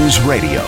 News Radio,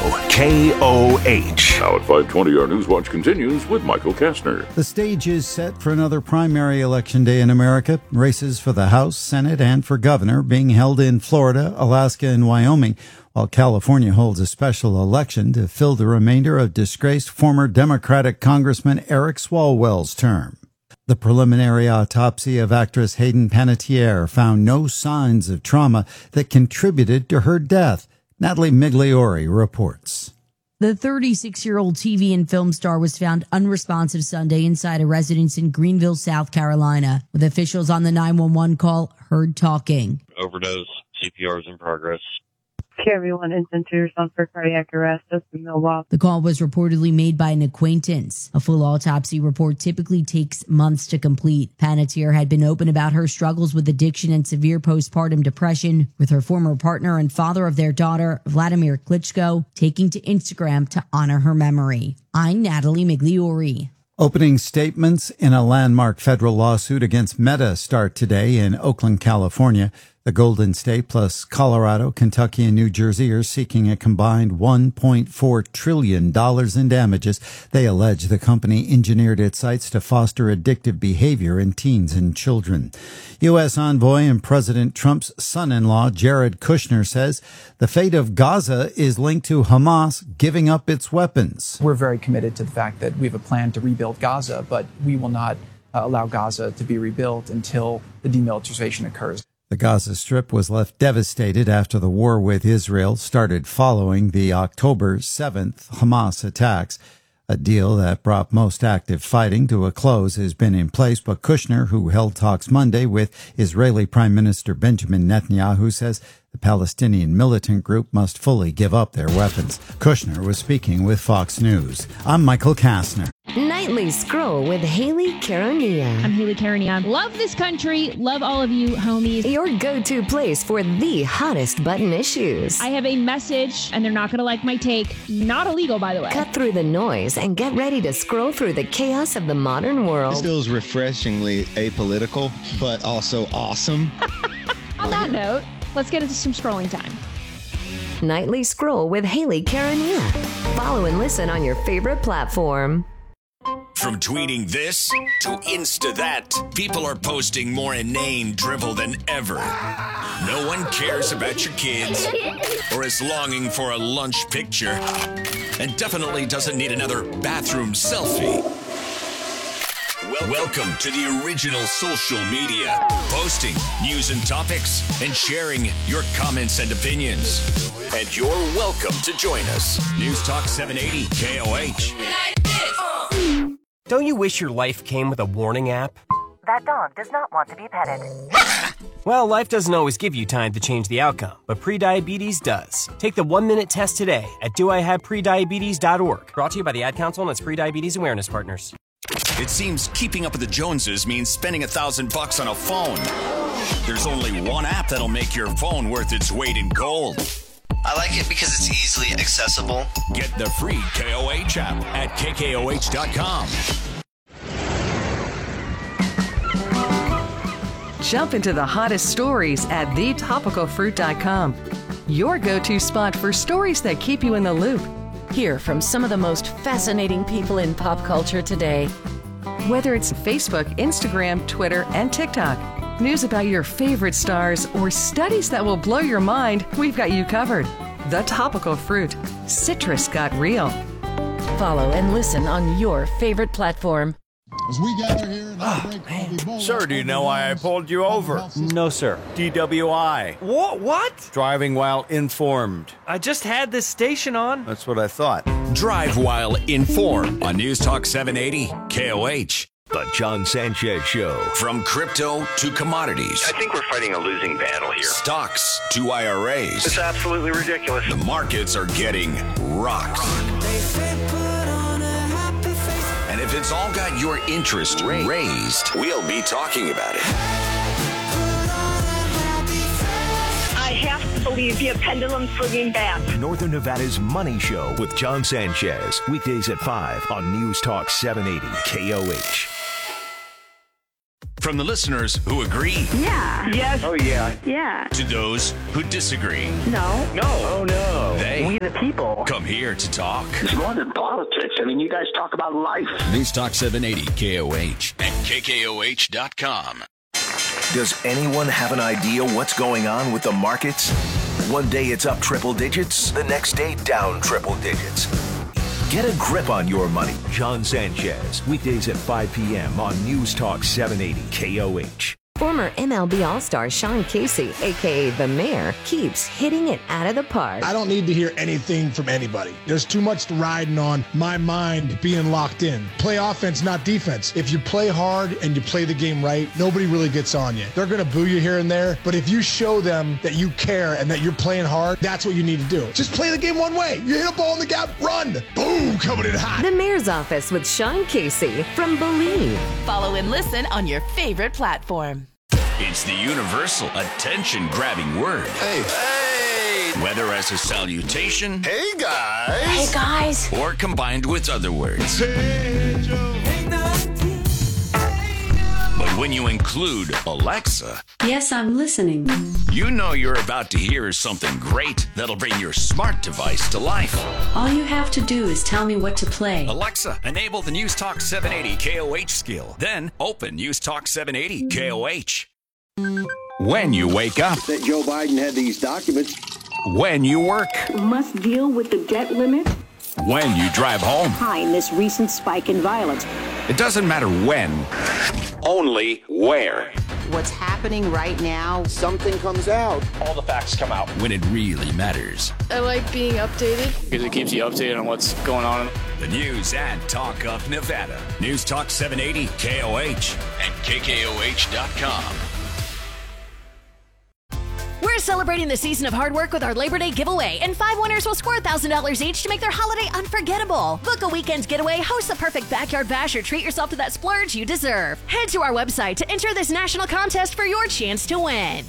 KOH. Now at 5:20, our News Watch continues with Michael Kastner. The stage is set for another primary election day in America. Races for the House, Senate, and for governor being held in Florida, Alaska, and Wyoming, while California holds a special election to fill the remainder of disgraced former Democratic Congressman Eric Swalwell's term. The preliminary autopsy of actress Hayden Panettiere found no signs of trauma that contributed to her death. Natalie Migliori reports. The 36-year-old TV and film star was found unresponsive Sunday inside a residence in Greenville, South Carolina, with officials on the 911 call heard talking. Overdose, CPR is in progress. Everyone in centers on for cardiac arrest. The call was reportedly made by an acquaintance. A full autopsy report typically takes months to complete. Panettiere had been open about her struggles with addiction and severe postpartum depression, with her former partner and father of their daughter, Vladimir Klitschko, taking to Instagram to honor her memory. I'm Natalie Migliori. Opening statements in a landmark federal lawsuit against Meta start today in Oakland, California. The Golden State plus Colorado, Kentucky, and New Jersey are seeking a combined $1.4 trillion in damages. They allege the company engineered its sites to foster addictive behavior in teens and children. U.S. envoy and President Trump's son-in-law, Jared Kushner, says the fate of Gaza is linked to Hamas giving up its weapons. We're very committed to the fact that we have a plan to rebuild Gaza, but we will not allow Gaza to be rebuilt until the demilitarization occurs. The Gaza Strip was left devastated after the war with Israel started following the October 7th Hamas attacks. A deal that brought most active fighting to a close has been in place, but Kushner, who held talks Monday with Israeli Prime Minister Benjamin Netanyahu, says the Palestinian militant group must fully give up their weapons. Kushner was speaking with Fox News. I'm Michael Kastner. Nightly Scroll with Haley Caronia. I'm Haley Caronia. Love this country. Love all of you, homies. Your go-to place for the hottest button issues. I have a message, and they're not going to like my take. Not illegal, by the way. Cut through the noise and get ready to scroll through the chaos of the modern world. This feels refreshingly apolitical, but also awesome. On that note, let's get into some scrolling time. Nightly Scroll with Haley Caronia. Follow and listen on your favorite platform. From tweeting this to Insta that, people are posting more inane drivel than ever. No one cares about your kids or is longing for a lunch picture and definitely doesn't need another bathroom selfie. Welcome to the original social media, posting news and topics and sharing your comments and opinions. And you're welcome to join us. News Talk 780 KOH. Don't you wish your life came with a warning app? That dog does not want to be petted. Well, life doesn't always give you time to change the outcome, but prediabetes does. Take the 1-minute test today at doihaveprediabetes.org. Brought to you by the Ad Council and its Prediabetes Awareness Partners. It seems keeping up with the Joneses means spending $1,000 on a phone. There's only one app that'll make your phone worth its weight in gold. I like it because it's easily accessible. Get the free KOH app at kkoh.com. Jump into the hottest stories at thetopicalfruit.com. Your go-to spot for stories that keep you in the loop. Hear from some of the most fascinating people in pop culture today. Whether it's Facebook, Instagram, Twitter, and TikTok, news about your favorite stars, or studies that will blow your mind, we've got you covered. The Topical Fruit. Citrus got real. Follow and listen on your favorite platform. As we gather here in Sir, do you know why I pulled you over? No, sir. DWI. What? Driving while informed. I just had this station on. That's what I thought. Drive while informed on News Talk 780 KOH. The John Sanchez Show. From crypto to commodities. I think we're fighting a losing battle here. Stocks to IRAs. It's absolutely ridiculous. The markets are getting rocked. And if it's all got your interest raised, we'll be talking about it. I have to believe the pendulum's swinging back. Northern Nevada's Money Show with John Sanchez. Weekdays at 5 on News Talk 780 KOH. From the listeners who agree. Yeah. Yes. Oh, yeah. Yeah. To those who disagree. No. No. Oh, no. They, We the people, come here to talk. It's more than politics. I mean, you guys talk about life. News Talk 780 KOH and KKOH.com. Does anyone have an idea what's going on with the markets? One day it's up triple digits, the next day down triple digits. Get a grip on your money. John Sanchez, weekdays at 5 p.m. on News Talk 780 KOH. Former MLB All-Star Sean Casey, a.k.a. The Mayor, keeps hitting it out of the park. I don't need to hear anything from anybody. There's too much riding on my mind being locked in. Play offense, not defense. If you play hard and you play the game right, nobody really gets on you. They're going to boo you here and there, but if you show them that you care and that you're playing hard, that's what you need to do. Just play the game one way. You hit a ball in the gap, run. Boom, coming in hot. The Mayor's Office with Sean Casey from Believe. Follow and listen on your favorite platform. It's the universal attention-grabbing word. Hey. Whether as a salutation. Hey, guys. Hey, guys. Or combined with other words. But when you include Alexa. Yes, I'm listening. You know you're about to hear something great that'll bring your smart device to life. All you have to do is tell me what to play. Alexa, enable the News Talk 780 KOH skill. Then open News Talk 780 KOH. When you wake up. That Joe Biden had these documents. When you work. Must deal with the debt limit. When you drive home. Behind this recent spike in violence. It doesn't matter when, only where. What's happening right now, something comes out. All the facts come out. When it really matters. I like being updated. Because it keeps you updated on what's going on. The news and talk of Nevada. News Talk 780 KOH and KKOH.com. We're celebrating the season of hard work with our Labor Day giveaway, and 5 winners will score $1,000 each to make their holiday unforgettable. Book a weekend getaway, host the perfect backyard bash, or treat yourself to that splurge you deserve. Head to our website to enter this national contest for your chance to win.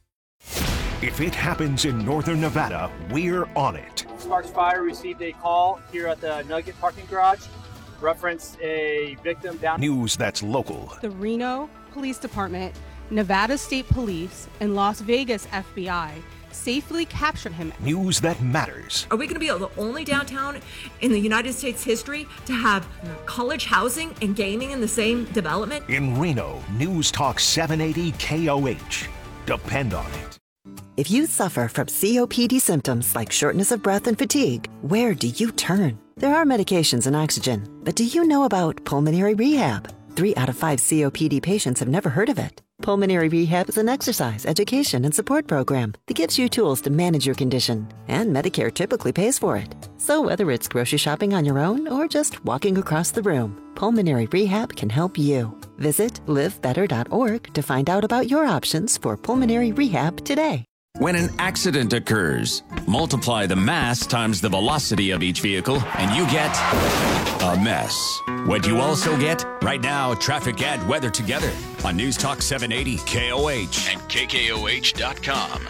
If it happens in northern Nevada, we're on it. Sparks Fire received a call here at the Nugget parking garage. Reference a victim down. News that's local. The Reno Police Department, Nevada State Police, and Las Vegas FBI safely captured him. News that matters. Are we going to be the only downtown in the United States history to have college housing and gaming in the same development? In Reno, News Talk 780 KOH. Depend on it. If you suffer from COPD symptoms like shortness of breath and fatigue, where do you turn? There are medications and oxygen, but do you know about pulmonary rehab? 3 out of 5 COPD patients have never heard of it. Pulmonary Rehab is an exercise, education, and support program that gives you tools to manage your condition, and Medicare typically pays for it. So whether it's grocery shopping on your own or just walking across the room, Pulmonary Rehab can help you. Visit livebetter.org to find out about your options for pulmonary rehab today. When an accident occurs, multiply the mass times the velocity of each vehicle, and you get a mess. What you also get? Right now, traffic and weather together on News Talk 780 KOH and KKOH.com.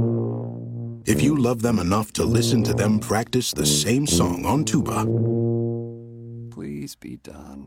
If you love them enough to listen to them practice the same song on tuba, please be done.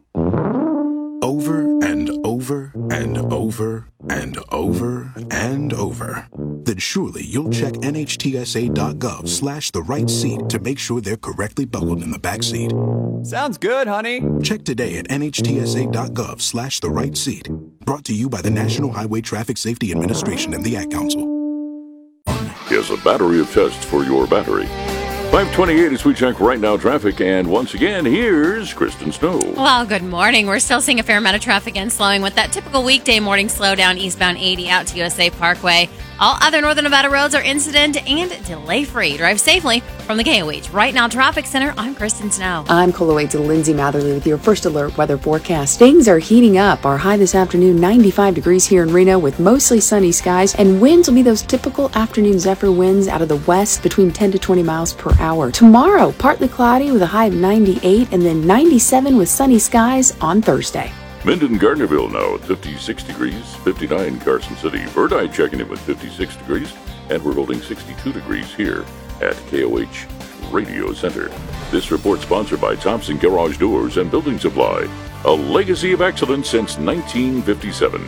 Over and over and over and over and over, then surely you'll check NHTSA.gov/the right seat to make sure they're correctly buckled in the back seat. Sounds good, honey. Check today at NHTSA.gov/the right seat. Brought to you by the National Highway Traffic Safety Administration and the Ad Council. Here's a battery of tests for your battery. 5:28 as we check right now traffic, and once again, here's Kristen Snow. Well, good morning. We're still seeing a fair amount of traffic and slowing with that typical weekday morning slowdown eastbound 80 out to USA Parkway. All other Northern Nevada roads are incident and delay-free. Drive safely from the KOH Right Now Traffic Center. I'm Kristen Snow. I'm Colloid's Lindsay Matherly with your first alert weather forecast. Things are heating up. Our high this afternoon, 95 degrees here in Reno with mostly sunny skies, and winds will be those typical afternoon zephyr winds out of the west between 10 to 20 miles per hour. Tomorrow, partly cloudy with a high of 98 and then 97 with sunny skies on Thursday. Minden, Gardnerville now at 56 degrees, 59 Carson City. Verdi checking in with 56 degrees, and we're holding 62 degrees here at KOH Radio Center. This report sponsored by Thompson Garage Doors and Building Supply, a legacy of excellence since 1957.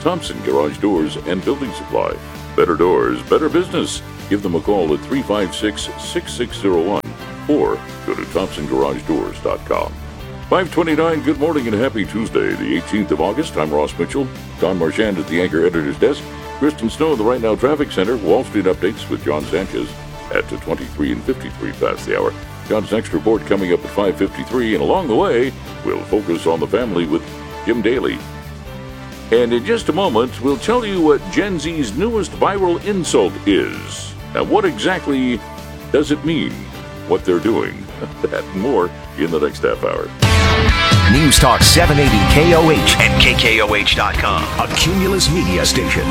Thompson Garage Doors and Building Supply. Better doors, better business. Give them a call at 356-6601 or go to ThompsonGarageDoors.com. 529, good morning and happy Tuesday, the 18th of August. I'm Ross Mitchell. Don Marchand at the Anchor Editor's Desk. Kristen Snow in the Right Now Traffic Center. Wall Street updates with John Sanchez at 23 and 53 past the hour. John's next report coming up at 5:53, and along the way, we'll focus on the family with Jim Daly. And in just a moment, we'll tell you what Gen Z's newest viral insult is. Now, what exactly does it mean, what they're doing? That and more in the next half hour. News Talk 780 KOH and KKOH.com. A Cumulus Media Station.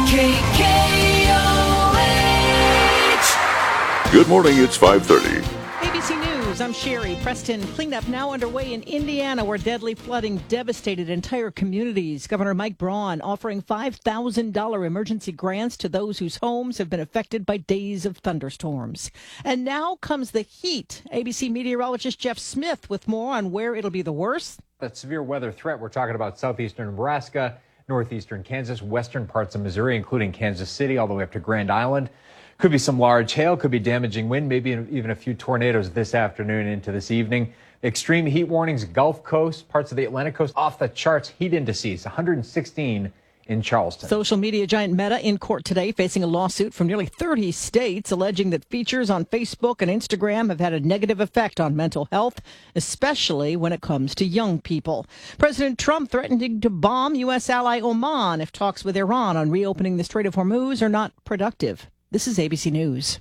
KKOH. Good morning, it's 5:30. ABC News, I'm Sherry Preston. Cleanup now underway in Indiana, where deadly flooding devastated entire communities. Governor Mike Braun offering $5,000 emergency grants to those whose homes have been affected by days of thunderstorms. And now comes the heat. ABC meteorologist Jeff Smith with more on where it'll be the worst. That severe weather threat, we're talking about southeastern Nebraska, northeastern Kansas, western parts of Missouri, including Kansas City, all the way up to Grand Island. Could be some large hail, could be damaging wind, maybe even a few tornadoes this afternoon into this evening. Extreme heat warnings, Gulf Coast, parts of the Atlantic coast, off the charts. Heat indices, 116 in Charleston. Social media giant Meta in court today, facing a lawsuit from nearly 30 states, alleging that features on Facebook and Instagram have had a negative effect on mental health, especially when it comes to young people. President Trump threatening to bomb U.S. ally Oman if talks with Iran on reopening the Strait of Hormuz are not productive. This is ABC News.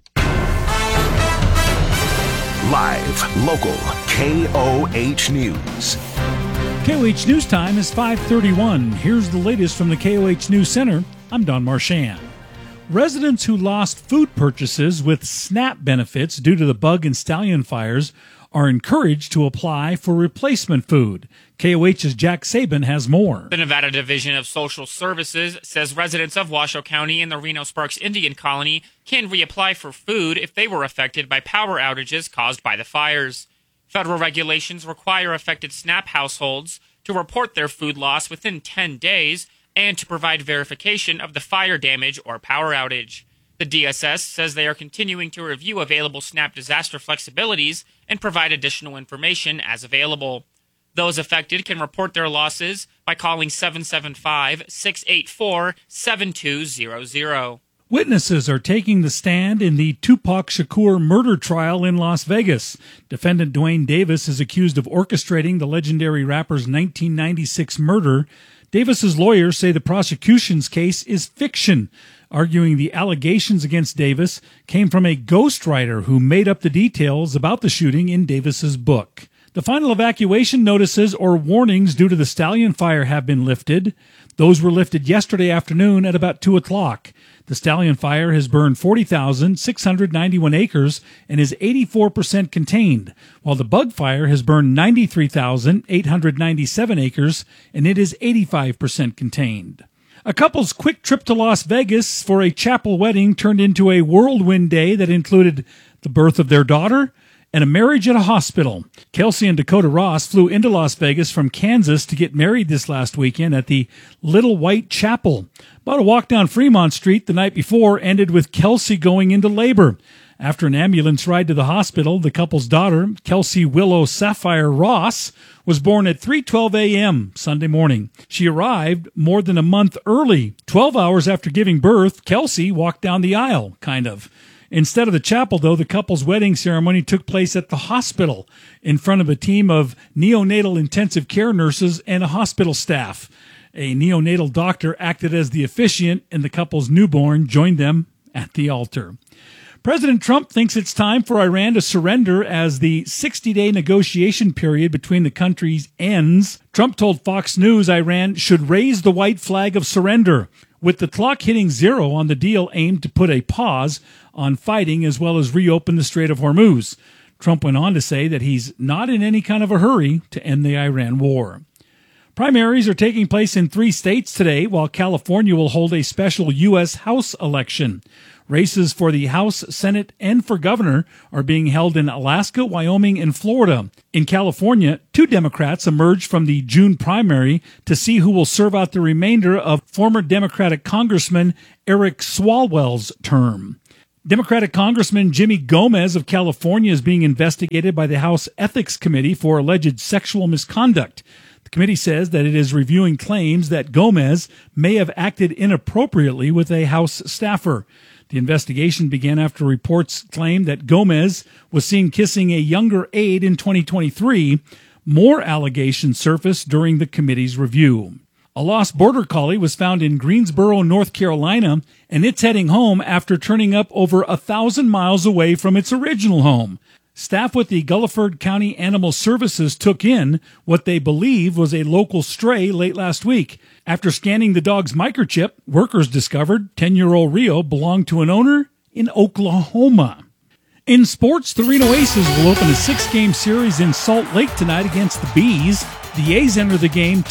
Live, local, KOH News. KOH News Time is 5:31. Here's the latest from the KOH News Center. I'm Don Marchand. Residents who lost food purchases with SNAP benefits due to the bug and stallion fires are encouraged to apply for replacement food. KOH's Jack Saban has more. The Nevada Division of Social Services says residents of Washoe County and the Reno-Sparks Indian Colony can reapply for food if they were affected by power outages caused by the fires. Federal regulations require affected SNAP households to report their food loss within 10 days and to provide verification of the fire damage or power outage. The DSS says they are continuing to review available SNAP disaster flexibilities and provide additional information as available. Those affected can report their losses by calling 775-684-7200. Witnesses are taking the stand in the Tupac Shakur murder trial in Las Vegas. Defendant Dwayne Davis is accused of orchestrating the legendary rapper's 1996 murder. Davis's lawyers say the prosecution's case is fiction, arguing the allegations against Davis came from a ghostwriter who made up the details about the shooting in Davis's book. The final evacuation notices or warnings due to the stallion fire have been lifted. Those were lifted yesterday afternoon at about 2 o'clock. The stallion fire has burned 40,691 acres and is 84% contained, while the bug fire has burned 93,897 acres and it is 85% contained. A couple's quick trip to Las Vegas for a chapel wedding turned into a whirlwind day that included the birth of their daughter and a marriage at a hospital. Kelsey and Dakota Ross flew into Las Vegas from Kansas to get married this last weekend at the Little White Chapel. About a walk down Fremont Street the night before ended with Kelsey going into labor. After an ambulance ride to the hospital, the couple's daughter, Kelsey Willow Sapphire Ross, was born at 3:12 a.m. Sunday morning. She arrived more than a month early. 12 hours after giving birth, Kelsey walked down the aisle, kind of. Instead of the chapel, though, the couple's wedding ceremony took place at the hospital in front of a team of neonatal intensive care nurses and a hospital staff. A neonatal doctor acted as the officiant, and the couple's newborn joined them at the altar. President Trump thinks it's time for Iran to surrender as the 60-day negotiation period between the countries ends. Trump told Fox News Iran should raise the white flag of surrender, with the clock hitting zero on the deal aimed to put a pause on fighting as well as reopen the Strait of Hormuz. Trump went on to say that he's not in any kind of a hurry to end the Iran war. Primaries are taking place in 3 states today, while California will hold a special U.S. House election. Races for the House, Senate, and for governor are being held in Alaska, Wyoming, and Florida. In California, 2 Democrats emerged from the June primary to see who will serve out the remainder of former Democratic Congressman Eric Swalwell's term. Democratic Congressman Jimmy Gomez of California is being investigated by the House Ethics Committee for alleged sexual misconduct. The committee says that it is reviewing claims that Gomez may have acted inappropriately with a House staffer. The investigation began after reports claimed that Gomez was seen kissing a younger aide in 2023. More allegations surfaced during the committee's review. A lost border collie was found in Greensboro, North Carolina, and it's heading home after turning up over 1,000 miles away from its original home. Staff with the Gulliford County Animal Services took in what they believe was a local stray late last week. After scanning the dog's microchip, workers discovered 10-year-old Rio belonged to an owner in Oklahoma. In sports, the Reno Aces will open a 6-game series in Salt Lake tonight against the Bees. The A's enter the game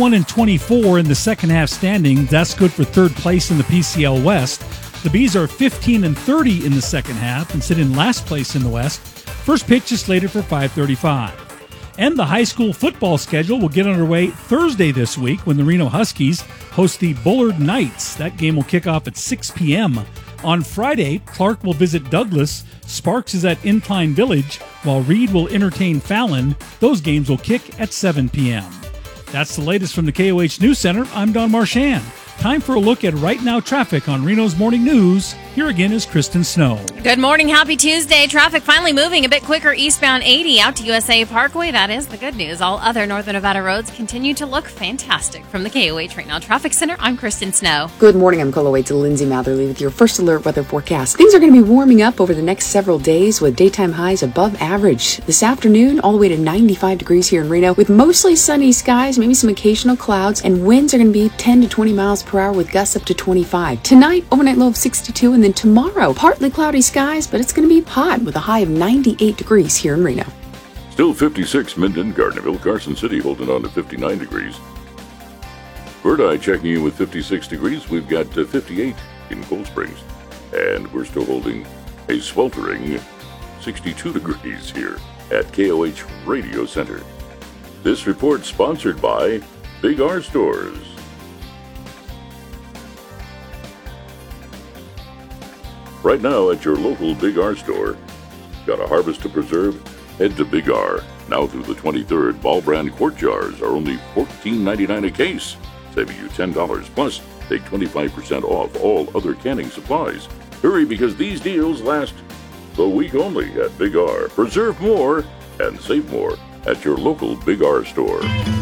21-24 in the second half standing. That's good for third place in the PCL West. The Bees are 15-30 in the second half and sit in last place in the West. First pitch is slated for 5:35. And the high school football schedule will get underway Thursday this week when the Reno Huskies host the Bullard Knights. That game will kick off at 6 p.m. On Friday, Clark will visit Douglas. Sparks is at Incline Village, while Reed will entertain Fallon. Those games will kick at 7 p.m. That's the latest from the KOH News Center. I'm Don Marchand. Time for a look at Right Now traffic on Reno's Morning News. Here again is Kristen Snow. Good morning. Happy Tuesday. Traffic finally moving a bit quicker eastbound 80 out to USA Parkway. That is the good news. All other Northern Nevada roads continue to look fantastic. From the KOH Right Now Traffic Center, I'm Kristen Snow. Good morning. I'm KOH Lindsay Matherly with your first alert weather forecast. Things are going to be warming up over the next several days with daytime highs above average. This afternoon, all the way to 95 degrees here in Reno with mostly sunny skies, maybe some occasional clouds, and winds are going to be 10 to 20 miles per hour with gusts up to 25. Tonight, overnight low of 62, and then tomorrow, partly cloudy skies, but it's going to be hot with a high of 98 degrees here in Reno. Still 56, Minden, Gardnerville, Carson City holding on to 59 degrees. Bird Eye checking in with 56 degrees. We've got 58 in Cold Springs. And we're still holding a sweltering 62 degrees here at KOH Radio Center. This report sponsored by Big R Stores. Right now at your local Big R store. Got a harvest to preserve? Head to Big R. Now through the 23rd, Ball brand quart jars are only $14.99 a case, saving you $10 plus take 25% off all other canning supplies. Hurry, because these deals last the week only at Big R. Preserve more and save more at your local Big R store.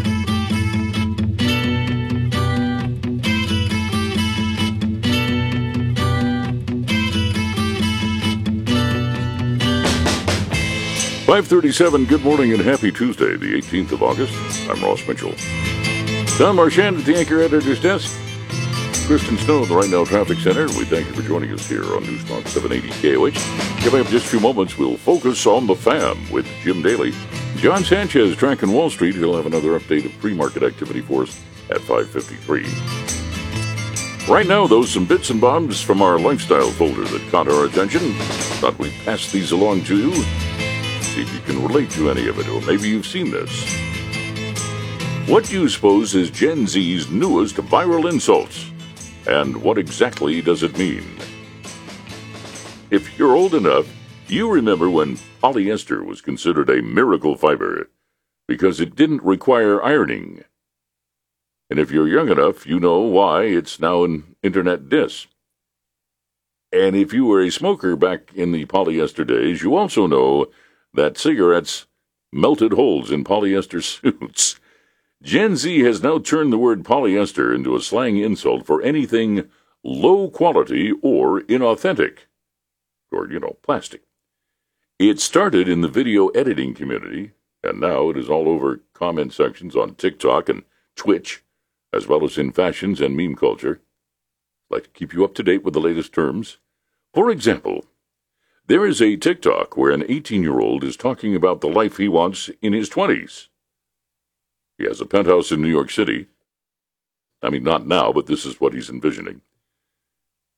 5:37, good morning and happy Tuesday, the 18th of August. I'm Ross Mitchell. Don Marchand at the Anchor Editor's Desk. Kristen Snow at the Right Now Traffic Center. We thank you for joining us here on Newstalk 780 KOH. Coming up in just a few moments, we'll focus on the fam with Jim Daly. John Sanchez tracking Wall Street. He'll have another update of pre-market activity for us at 5:53. Right now, though, some bits and bobs from our lifestyle folder that caught our attention. Thought we'd pass these along to you. See if you can relate to any of it, or maybe you've seen this. What do you suppose is Gen Z's newest viral insults? And what exactly does it mean? If you're old enough, you remember when polyester was considered a miracle fiber because it didn't require ironing. And if you're young enough, you know why it's now an internet diss. And if you were a smoker back in the polyester days, you also know that cigarettes melted holes in polyester suits. Gen Z has now turned the word polyester into a slang insult for anything low quality or inauthentic, or, plastic. It started in the video editing community, and now it is all over comment sections on TikTok and Twitch, as well as in fashions and meme culture. I'd like to keep you up to date with the latest terms. For example, there is a TikTok where an 18-year-old is talking about the life he wants in his 20s. He has a penthouse in New York City. I mean, not now, but this is what he's envisioning.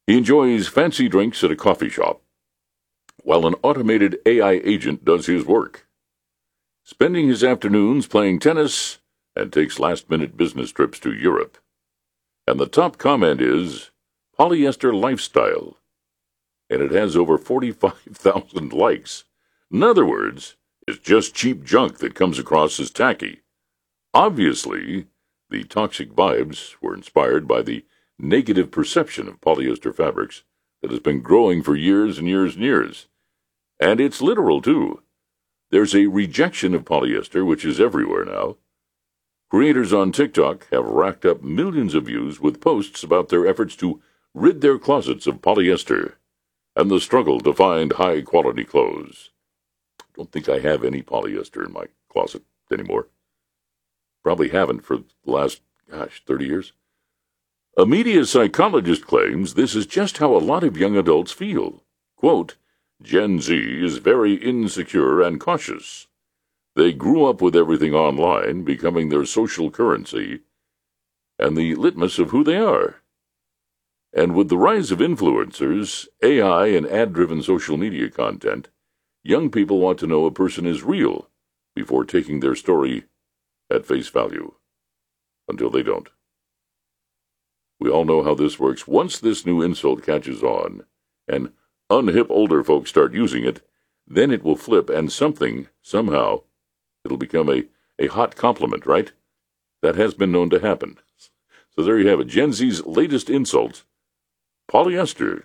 He enjoys fancy drinks at a coffee shop, while an automated AI agent does his work, spending his afternoons playing tennis and takes last-minute business trips to Europe. And the top comment is, polyester lifestyle, and it has over 45,000 likes. In other words, it's just cheap junk that comes across as tacky. Obviously, the toxic vibes were inspired by the negative perception of polyester fabrics that has been growing for years and years and years. And it's literal, too. There's a rejection of polyester, which is everywhere now. Creators on TikTok have racked up millions of views with posts about their efforts to rid their closets of polyester and the struggle to find high-quality clothes. I don't think I have any polyester in my closet anymore. Probably haven't for the last, 30 years. A media psychologist claims this is just how a lot of young adults feel. Quote, Gen Z is very insecure and cautious. They grew up with everything online, becoming their social currency and the litmus of who they are. And with the rise of influencers, AI, and ad-driven social media content, young people want to know a person is real before taking their story at face value, until they don't. We all know how this works. Once this new insult catches on, and unhip older folks start using it, then it will flip, and somehow, it'll become a hot compliment, right? That has been known to happen. So there you have it. Gen Z's latest insult, polyester.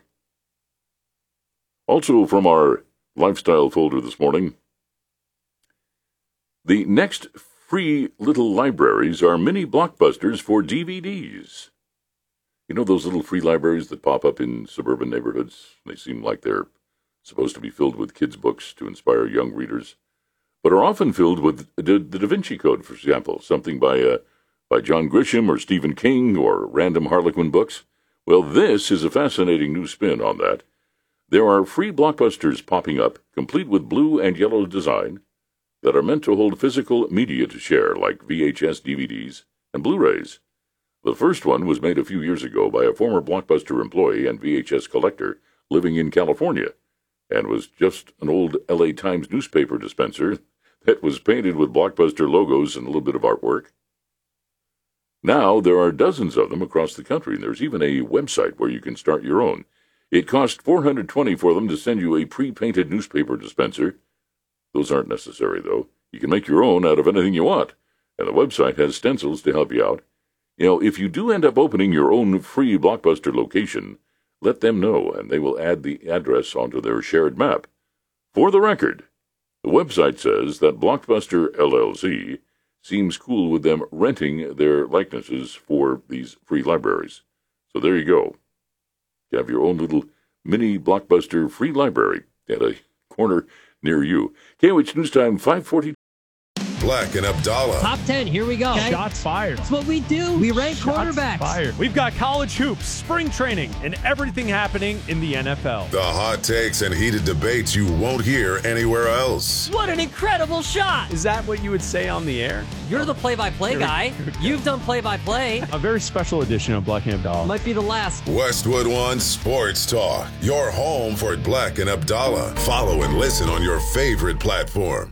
Also from our lifestyle folder this morning, the next free little libraries are mini blockbusters for DVDs. You know those little free libraries that pop up in suburban neighborhoods? They seem like they're supposed to be filled with kids' books to inspire young readers, but are often filled with the Da Vinci Code, for example, something by John Grisham or Stephen King or random Harlequin books. Well, this is a fascinating new spin on that. There are free blockbusters popping up, complete with blue and yellow design, that are meant to hold physical media to share, like VHS DVDs and Blu-rays. The first one was made a few years ago by a former Blockbuster employee and VHS collector living in California, and was just an old LA Times newspaper dispenser that was painted with Blockbuster logos and a little bit of artwork. Now there are dozens of them across the country, and there's even a website where you can start your own. It costs $420 for them to send you a pre-painted newspaper dispenser. Those aren't necessary, though. You can make your own out of anything you want, and the website has stencils to help you out. You know, if you do end up opening your own free Blockbuster location, let them know, and they will add the address onto their shared map. For the record, the website says that Blockbuster LLC seems cool with them renting their likenesses for these free libraries. So there you go. You have your own little mini Blockbuster free library at a corner near you. KOH News Time, 5:40. Black and Abdallah. Top 10, here we go. Okay. Shots fired. That's what we do. We rank quarterbacks. Fired. We've got college hoops, spring training, and everything happening in the NFL. The hot takes and heated debates you won't hear anywhere else. What an incredible shot. Is that what you would say on the air? You're the play-by-play guy. You've done play-by-play. A very special edition of Black and Abdallah. Might be the last. Westwood One Sports Talk. Your home for Black and Abdallah. Follow and listen on your favorite platform.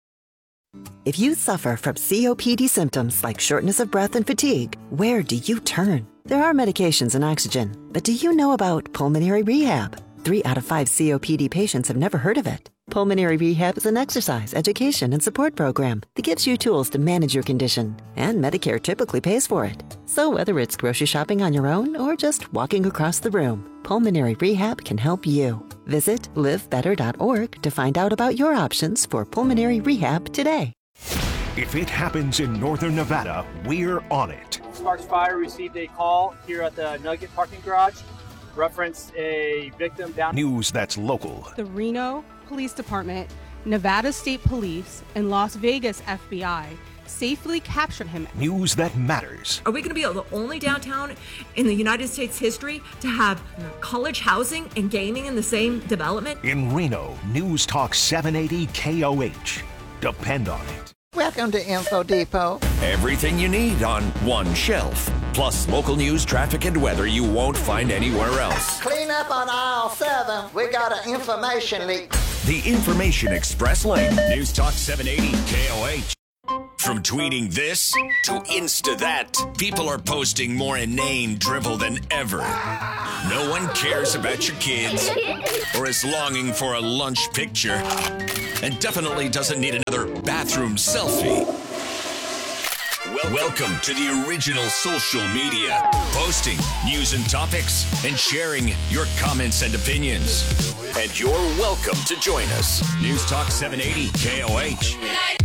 If you suffer from COPD symptoms like shortness of breath and fatigue, where do you turn? There are medications and oxygen, but do you know about pulmonary rehab? 3 out of 5 COPD patients have never heard of it. Pulmonary rehab is an exercise, education, and support program that gives you tools to manage your condition, and Medicare typically pays for it. So whether it's grocery shopping on your own or just walking across the room, pulmonary rehab can help you. Visit livebetter.org to find out about your options for pulmonary rehab today. If it happens in northern Nevada, we're on it. Sparks Fire received a call here at the Nugget parking garage. Reference a victim down. News that's local. The Reno Police Department, Nevada State Police, and Las Vegas FBI safely captured him. News that matters. Are we going to be the only downtown in the United States history to have college housing and gaming in the same development? In Reno, News Talk 780 KOH. Depend on it. Welcome to Info Depot. Everything you need on one shelf. Plus local news, traffic, and weather you won't find anywhere else. Clean up on aisle 7. We got an information leak. The Information Express Lane. News Talk 780 KOH. From tweeting this to Insta that, people are posting more inane drivel than ever. No one cares about your kids or is longing for a lunch picture and definitely doesn't need another bathroom selfie. Welcome to the original social media, posting news and topics and sharing your comments and opinions. And you're welcome to join us. News Talk 780 KOH.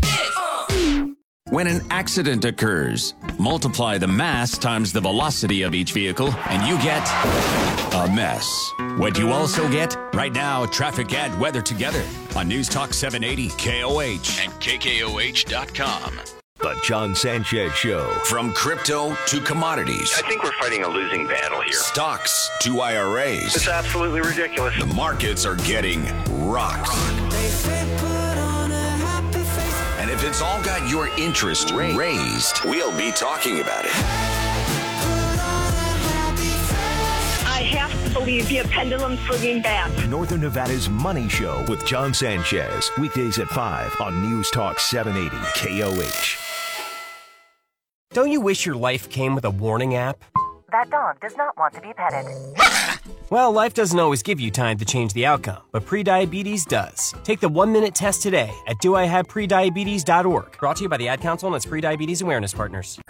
When an accident occurs, multiply the mass times the velocity of each vehicle, and you get a mess. What do you also get? Right now, traffic and weather together on News Talk 780 KOH and KKOH.com. The John Sanchez Show. From crypto to commodities. I think we're fighting a losing battle here. Stocks to IRAs. It's absolutely ridiculous. The markets are getting rocked. And if it's all got your interest raised, we'll be talking about it. I have to believe the pendulum's swinging back. Northern Nevada's Money Show with John Sanchez. Weekdays at 5 on News Talk 780 KOH. Don't you wish your life came with a warning app? That dog does not want to be petted. Well, life doesn't always give you time to change the outcome, but prediabetes does. Take the 1-minute test today at doihaveprediabetes.org. Brought to you by the Ad Council and its Prediabetes Awareness Partners.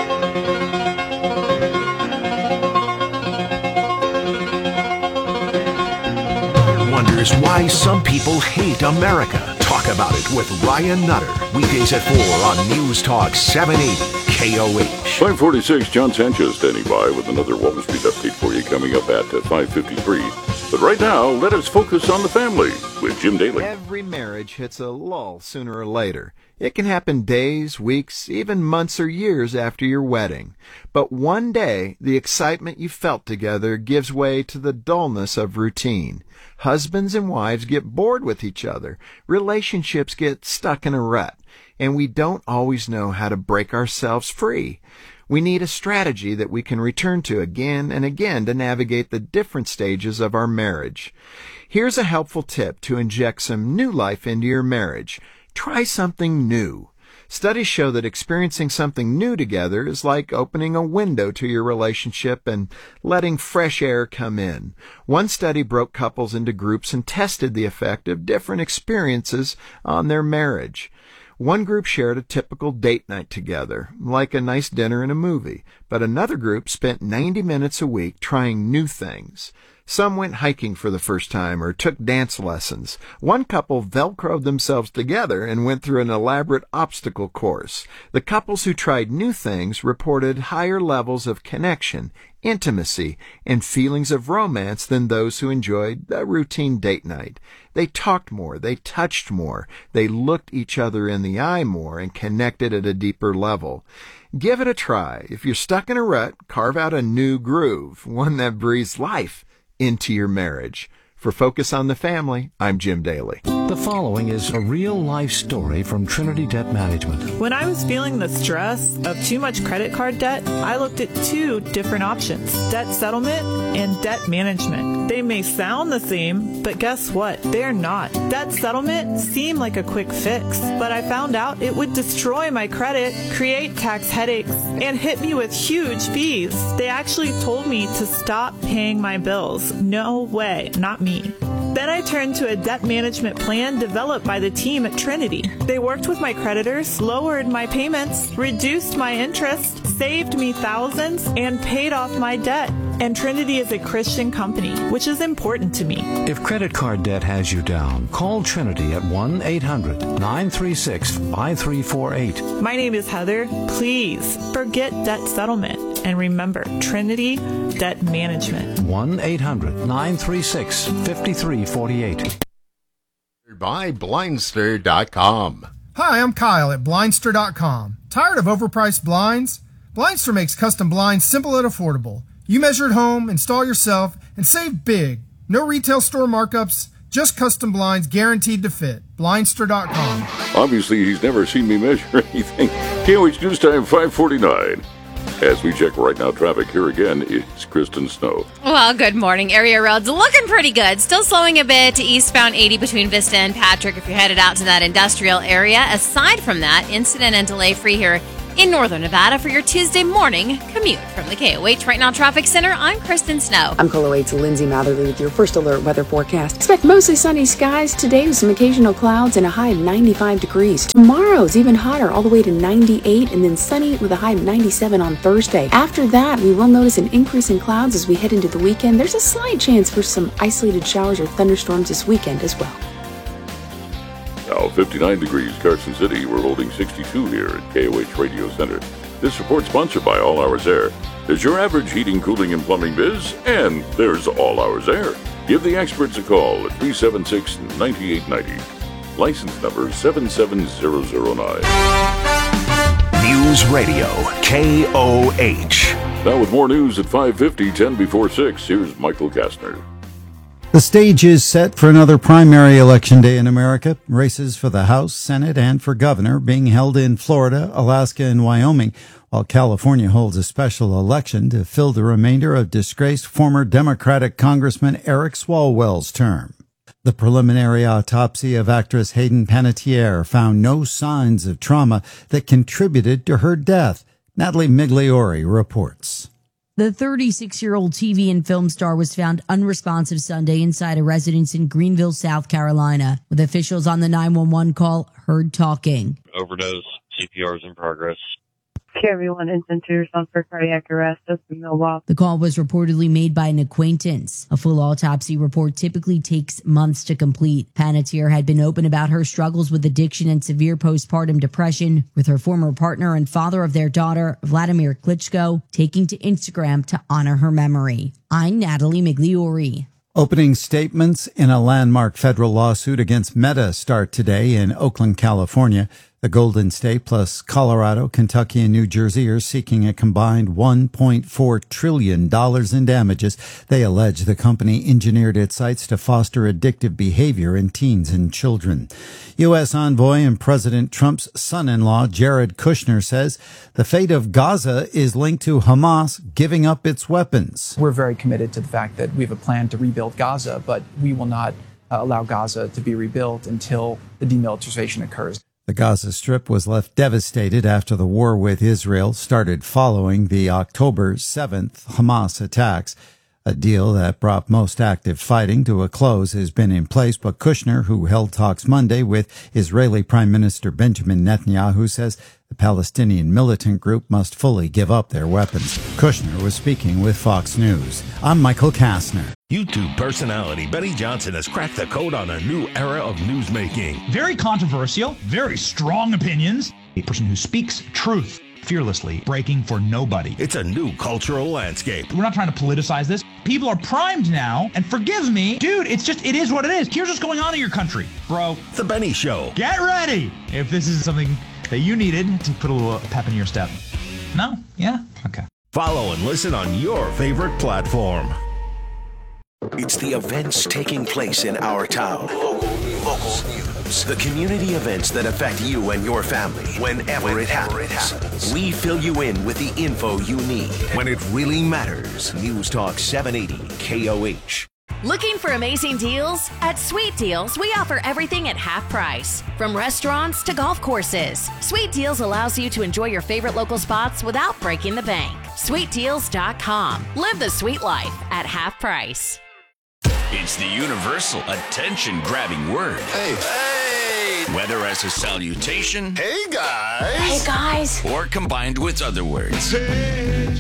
Wonders why some people hate America. Talk about it with Ryan Nutter. Weekdays at 4 on News Talk 780 KOH. 546, John Sanchez standing by with another Wall Street update for you coming up at 5:53. But right now, let us focus on the family with Jim Daly. Every marriage hits a lull sooner or later. It can happen days, weeks, even months or years after your wedding. But one day, the excitement you felt together gives way to the dullness of routine. Husbands and wives get bored with each other. Relationships get stuck in a rut. And we don't always know how to break ourselves free. We need a strategy that we can return to again and again to navigate the different stages of our marriage. Here's a helpful tip to inject some new life into your marriage. Try something new. Studies show that experiencing something new together is like opening a window to your relationship and letting fresh air come in. One study broke couples into groups and tested the effect of different experiences on their marriage. One group shared a typical date night together, like a nice dinner and a movie, but another group spent 90 minutes a week trying new things. Some went hiking for the first time or took dance lessons. One couple Velcroed themselves together and went through an elaborate obstacle course. The couples who tried new things reported higher levels of connection, intimacy, and feelings of romance than those who enjoyed a routine date night. They talked more, they touched more, they looked each other in the eye more and connected at a deeper level. Give it a try. If you're stuck in a rut, carve out a new groove, one that breathes life into your marriage. For Focus on the Family, I'm Jim Daly. The following is a real-life story from Trinity Debt Management. When I was feeling the stress of too much credit card debt, I looked at two different options, debt settlement and debt management. They may sound the same, but guess what? They're not. Debt settlement seemed like a quick fix, but I found out it would destroy my credit, create tax headaches, and hit me with huge fees. They actually told me to stop paying my bills. No way, not me. Then I turned to a debt management plan developed by the team at Trinity. They worked with my creditors, lowered my payments, reduced my interest, saved me thousands, and paid off my debt. And Trinity is a Christian company, which is important to me. If credit card debt has you down, call Trinity at 1-800-936-5348. My name is Heather. Please forget debt settlement. And remember, Trinity Debt Management. 1-800-936-5348. By Blindster.com. Hi, I'm Kyle at Blindster.com. Tired of overpriced blinds? Blindster makes custom blinds simple and affordable. You measure at home, install yourself, and save big. No retail store markups, just custom blinds guaranteed to fit. Blindster.com. Obviously, he's never seen me measure anything. KOH News Time 549. As we check right now traffic, here again is Kristen Snow. Well, good morning. Area roads looking pretty good. Still slowing a bit to eastbound 80 between Vista and Patrick if you're headed out to that industrial area. Aside from that, incident and delay free here in northern Nevada for your Tuesday morning commute. From the KOH Right Now Traffic Center, I'm Kristen Snow. I'm KOLO 8's Lindsay Matherly with your first alert weather forecast. Expect mostly sunny skies today with some occasional clouds and a high of 95 degrees. Tomorrow's even hotter, all the way to 98, and then sunny with a high of 97 on Thursday. After that, we will notice an increase in clouds as we head into the weekend. There's a slight chance for some isolated showers or thunderstorms this weekend as well. Now 59 degrees Carson City. We're holding 62 here at KOH Radio Center. This report sponsored by All Hours Air. There's your average heating, cooling, and plumbing biz, and there's All Hours Air. Give the experts a call at 376-9890. License number 77009. News Radio, KOH. Now with more news at 5:50, 10 before 6, here's Michael Kastner. The stage is set for another primary election day in America. Races for the House, Senate, and for governor being held in Florida, Alaska, and Wyoming, while California holds a special election to fill the remainder of disgraced former Democratic Congressman Eric Swalwell's term. The preliminary autopsy of actress Hayden Panettiere found no signs of trauma that contributed to her death. Natalie Migliori reports. The 36-year-old TV and film star was found unresponsive Sunday inside a residence in Greenville, South Carolina, with officials on the 911 call heard talking. Overdose, CPR is in progress. Everyone instances on for cardiac arrest just in Milwaukee. The call was reportedly made by an acquaintance. A full autopsy report typically takes months to complete. Panettiere had been open about her struggles with addiction and severe postpartum depression, with her former partner and father of their daughter, Vladimir Klitschko, taking to Instagram to honor her memory. I'm Natalie Migliori. Opening statements in a landmark federal lawsuit against Meta start today in Oakland, California. The Golden State plus Colorado, Kentucky, and New Jersey are seeking a combined $1.4 trillion in damages. They allege the company engineered its sites to foster addictive behavior in teens and children. U.S. envoy and President Trump's son-in-law, Jared Kushner, says the fate of Gaza is linked to Hamas giving up its weapons. We're very committed to the fact that we have a plan to rebuild Gaza, but we will not allow Gaza to be rebuilt until the demilitarization occurs. The Gaza Strip was left devastated after the war with Israel started following the October 7th Hamas attacks. A deal that brought most active fighting to a close has been in place, but Kushner, who held talks Monday with Israeli Prime Minister Benjamin Netanyahu, says the Palestinian militant group must fully give up their weapons. Kushner was speaking with Fox News. I'm Michael Kastner. YouTube personality Benny Johnson has cracked the code on a new era of newsmaking. Very controversial, very strong opinions. A person who speaks truth fearlessly, breaking for nobody. It's a new cultural landscape. We're not trying to politicize this. People are primed now, and forgive me, dude, it is what it is. Here's what's going on in your country, bro. The Benny Show. Get ready if this is something that you needed to put a little pep in your step. No? Yeah? Okay. Follow and listen on your favorite platform. It's the events taking place in our town. Local news. The community events that affect you and your family whenever it happens. We fill you in with the info you need when it really matters. News Talk 780 KOH. Looking for amazing deals? At Sweet Deals, we offer everything at half price. From restaurants to golf courses. Sweet Deals allows you to enjoy your favorite local spots without breaking the bank. SweetDeals.com. Live the sweet life at half price. It's the universal attention-grabbing word. Hey. Whether as a salutation, hey guys, hey guys, or combined with other words. Hey,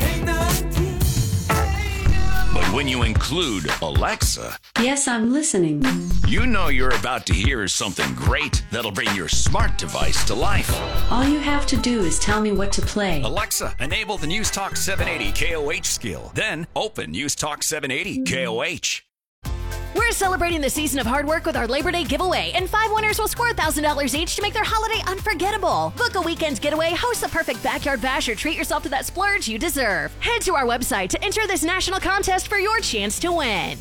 but when you include Alexa, yes, I'm listening. You know you're about to hear something great that'll bring your smart device to life. All you have to do is tell me what to play. Alexa, enable the News Talk 780 KOH skill. Then open News Talk 780 KOH. We're celebrating the season of hard work with our Labor Day giveaway, and 5 winners will score $1,000 each to make their holiday unforgettable. Book a weekend getaway, host the perfect backyard bash, or treat yourself to that splurge you deserve. Head to our website to enter this national contest for your chance to win.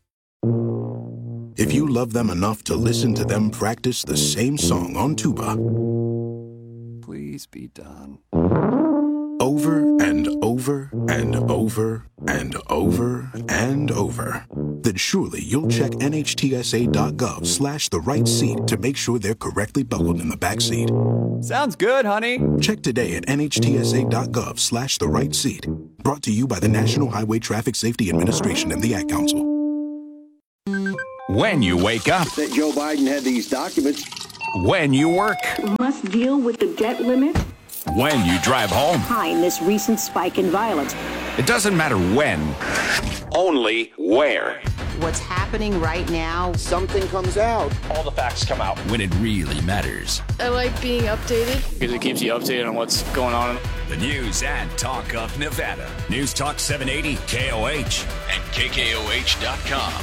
If you love them enough to listen to them practice the same song on tuba, please be done. over and over and over and over and over, then surely you'll check NHTSA.gov/the right seat to make sure they're correctly buckled in the back seat. Sounds good, honey. Check today at NHTSA.gov/the right seat. Brought to you by the National Highway Traffic Safety Administration and the Ad Council. When you wake up. That Joe Biden had these documents. When you work. Must deal with the debt limit. When you drive home. Behind this recent spike in violence. It doesn't matter when, only where. What's happening right now? Something comes out. All the facts come out. When it really matters. I like being updated. Because it keeps you updated on what's going on. The news and talk of Nevada. News Talk 780 KOH and KKOH.com.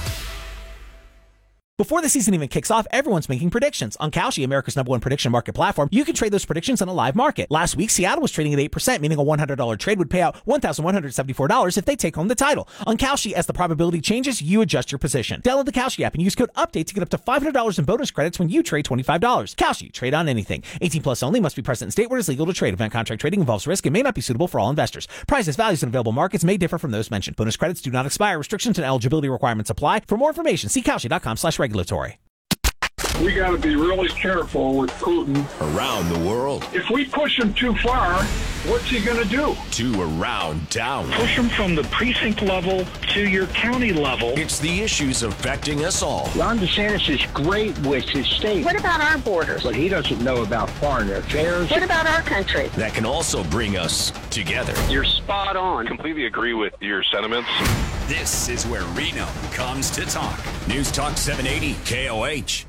Before the season even kicks off, everyone's making predictions. On Kalshi, America's #1 prediction market platform, you can trade those predictions in a live market. Last week, Seattle was trading at 8%, meaning a $100 trade would pay out $1,174 if they take home the title. On Kalshi, as the probability changes, you adjust your position. Download the Kalshi app and use code UPDATE to get up to $500 in bonus credits when you trade $25. Kalshi, trade on anything. 18 plus only, must be present in state where it is legal to trade. Event contract trading involves risk and may not be suitable for all investors. Prices, values, and available markets may differ from those mentioned. Bonus credits do not expire. Restrictions and eligibility requirements apply. For more information, see Kalshi.com/regulatory. We got to be really careful with Putin. Around the world. If we push him too far, what's he going to do? To around town. Push him from the precinct level to your county level. It's the issues affecting us all. Ron DeSantis is great with his state. What about our borders? But he doesn't know about foreign affairs. What about our country? That can also bring us together. You're spot on. Completely agree with your sentiments. This is where Reno comes to talk. News Talk 780 KOH.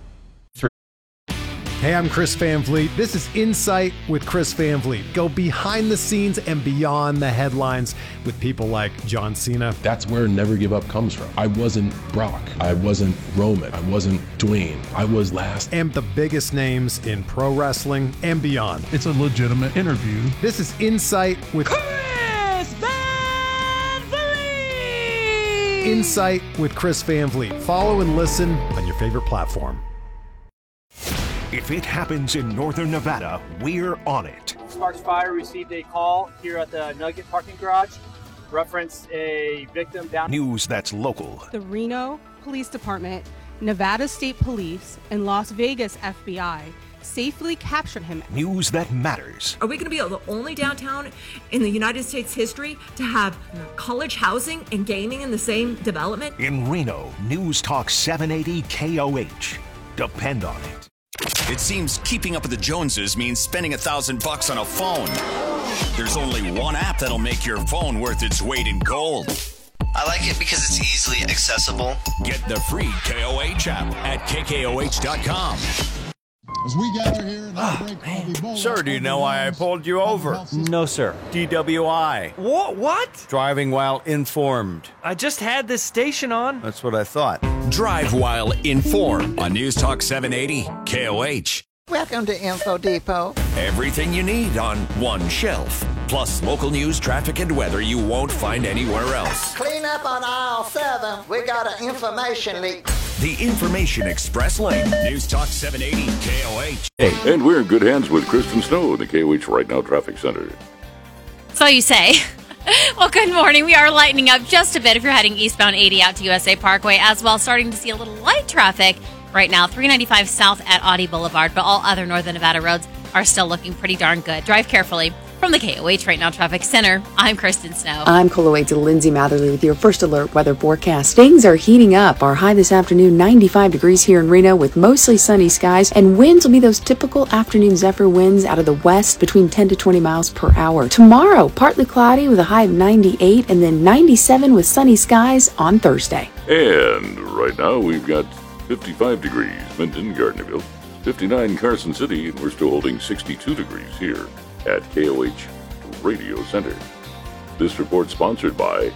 Hey, I'm Chris Van Vliet. This is Insight with Chris Van Vliet. Go behind the scenes and beyond the headlines with people like John Cena. That's where Never Give Up comes from. I wasn't Brock. I wasn't Roman. I wasn't Dwayne. I was last. And the biggest names in pro wrestling and beyond. It's a legitimate interview. This is Insight with Chris Van Vliet. Insight with Chris Van Vliet. Follow and listen on your favorite platform. If it happens in northern Nevada, we're on it. Sparks Fire received a call here at the Nugget parking garage. Reference a victim down. News that's local. The Reno Police Department, Nevada State Police, and Las Vegas FBI safely captured him. News that matters. Are we going to be the only downtown in the United States history to have college housing and gaming in the same development? In Reno, News Talk 780 KOH. Depend on it. It seems keeping up with the Joneses means spending $1,000 on a phone. There's only one app that'll make your phone worth its weight in gold. I like it because it's easily accessible. Get the free KOH app at KKOH.com. As we gather here in Sir, do you know why I pulled you over? No, sir. DWI. What? Driving while informed. I just had this station on. That's what I thought. Drive while informed on News Talk 780 KOH. Welcome to Info Depot. Everything you need on one shelf. Plus local news, traffic, and weather you won't find anywhere else. Clean up on aisle 7. We got an information leak. The Information Express Lane. News Talk 780 KOH. Hey. And we're in good hands with Kristen Snow in the KOH Right Now Traffic Center. So you say. Well, good morning. We are lightening up just a bit if you're heading eastbound 80 out to USA Parkway, as well starting to see a little light traffic right now, 395 south at Audi Boulevard, but all other northern Nevada roads are still looking pretty darn good. Drive carefully. From the KOH Right Now Traffic Center, I'm Kristen Snow. I'm Colloid to Lindsay Matherly with your first alert weather forecast. Things are heating up. Our high this afternoon, 95 degrees here in Reno with mostly sunny skies, and winds will be those typical afternoon zephyr winds out of the west between 10 to 20 miles per hour. Tomorrow, partly cloudy with a high of 98 and then 97 with sunny skies on Thursday. And right now we've got 55 degrees, Minden, Gardnerville, 59 Carson City, and we're still holding 62 degrees here at KOH Radio Center. This report sponsored by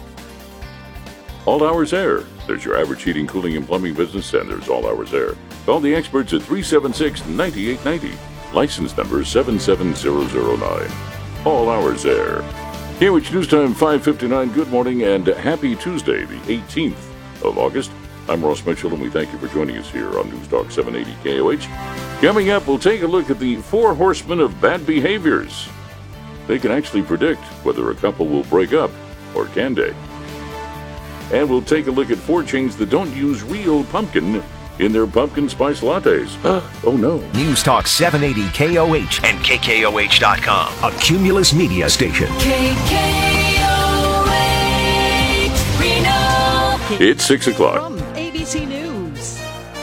All Hours Air. There's your average heating, cooling, and plumbing business, and there's All Hours Air. Call the experts at 376-9890. License number 77009. All Hours Air. KOH News Time 5:59. Good morning and happy Tuesday, the 18th of August. I'm Ross Mitchell, and we thank you for joining us here on News Talk 780 KOH. Coming up, we'll take a look at the 4 horsemen of bad behaviors. They can actually predict whether a couple will break up, or can they? And we'll take a look at 4 chains that don't use real pumpkin in their pumpkin spice lattes. Oh no. News Talk 780 KOH and KKOH.com, a Cumulus media station. It's 6 o'clock. From ABC News,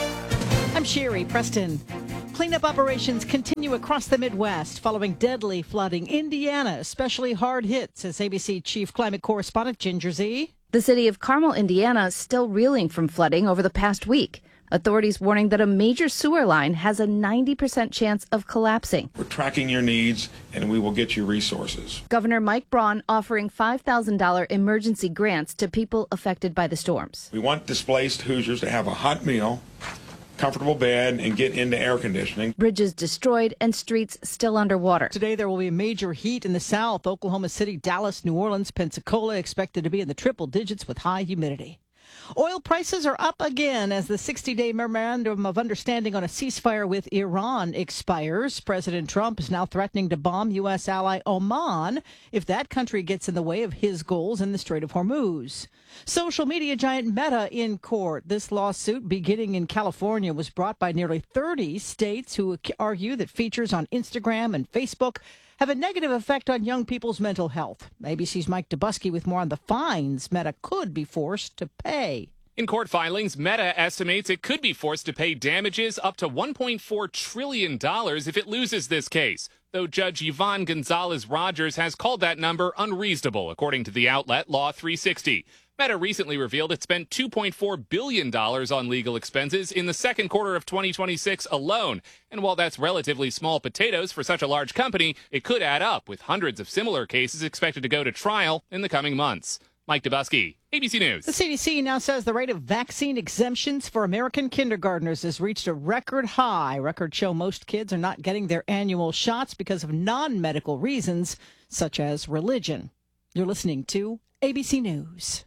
I'm Sherry Preston. Cleanup operations continue across the Midwest following deadly flooding. Indiana especially hard hit, says ABC Chief Climate Correspondent Ginger Z. The city of Carmel, Indiana, is still reeling from flooding over the past week. Authorities warning that a major sewer line has a 90% chance of collapsing. We're tracking your needs, and we will get you resources. Governor Mike Braun offering $5,000 emergency grants to people affected by the storms. We want displaced Hoosiers to have a hot meal, comfortable bed, and get into air conditioning. Bridges destroyed and streets still underwater. Today there will be major heat in the south. Oklahoma City, Dallas, New Orleans, Pensacola expected to be in the triple digits with high humidity. Oil prices are up again as the 60-day memorandum of understanding on a ceasefire with Iran expires. President Trump is now threatening to bomb U.S. ally Oman if that country gets in the way of his goals in the Strait of Hormuz. Social media giant Meta in court. This lawsuit, beginning in California, was brought by nearly 30 states who argue that features on Instagram and Facebook have a negative effect on young people's mental health. ABC's Mike Dubusky with more on the fines Meta could be forced to pay. In court filings, Meta estimates it could be forced to pay damages up to $1.4 trillion if it loses this case, though Judge Yvonne Gonzalez-Rogers has called that number unreasonable, according to the outlet Law 360. Meta recently revealed it spent $2.4 billion on legal expenses in the second quarter of 2026 alone. And while that's relatively small potatoes for such a large company, it could add up, with hundreds of similar cases expected to go to trial in the coming months. Mike Dubusky, ABC News. The CDC now says the rate of vaccine exemptions for American kindergartners has reached a record high. Records show most kids are not getting their annual shots because of non-medical reasons, such as religion. You're listening to ABC News.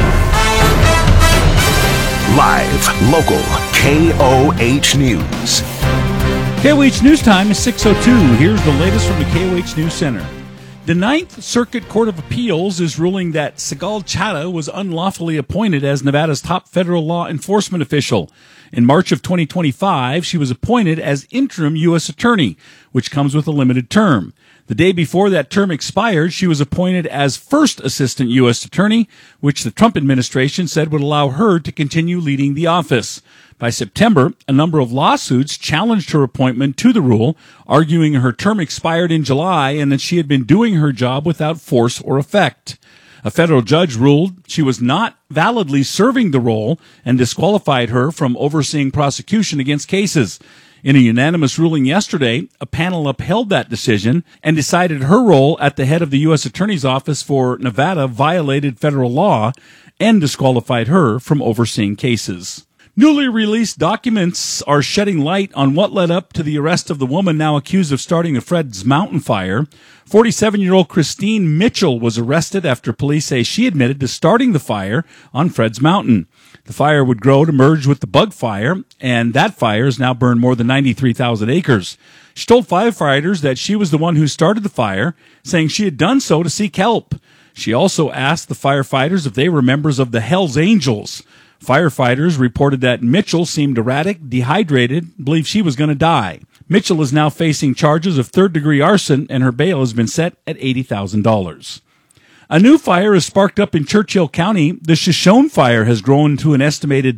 Live, local, KOH News. KOH News Time is 6:02. Here's the latest from the KOH News Center. The Ninth Circuit Court of Appeals is ruling that Sigal Chattah was unlawfully appointed as Nevada's top federal law enforcement official. In March of 2025, she was appointed as interim U.S. attorney, which comes with a limited term. The day before that term expired, she was appointed as first assistant U.S. attorney, which the Trump administration said would allow her to continue leading the office. By September, a number of lawsuits challenged her appointment to the role, arguing her term expired in July and that she had been doing her job without force or effect. A federal judge ruled she was not validly serving the role and disqualified her from overseeing prosecution against cases. In a unanimous ruling yesterday, a panel upheld that decision and decided her role at the head of the U.S. Attorney's Office for Nevada violated federal law and disqualified her from overseeing cases. Newly released documents are shedding light on what led up to the arrest of the woman now accused of starting the Fred's Mountain fire. 47-year-old Christine Mitchell was arrested after police say she admitted to starting the fire on Fred's Mountain. The fire would grow to merge with the Bug Fire, and that fire has now burned more than 93,000 acres. She told firefighters that she was the one who started the fire, saying she had done so to seek help. She also asked the firefighters if they were members of the Hells Angels. Firefighters reported that Mitchell seemed erratic, dehydrated, believed she was going to die. Mitchell is now facing charges of third-degree arson, and her bail has been set at $80,000. A new fire has sparked up in Churchill County. The Shoshone fire has grown to an estimated